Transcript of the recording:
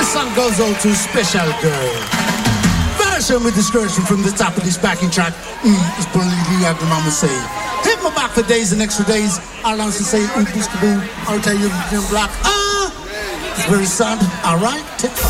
This song goes out to Special Girl. Version with discretion from the top of this backing track. It's brilliantly like the mama say. Hit my back for days and extra days. I'll also say, I'll tell you, black. It's very sad. All right.